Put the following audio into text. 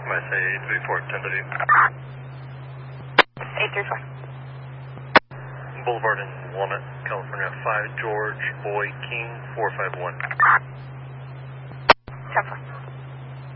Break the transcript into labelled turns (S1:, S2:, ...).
S1: MSA 834, 10 to
S2: 834.
S1: Boulevard in Walnut, California, 5 George Boy King 451.
S2: 10-4.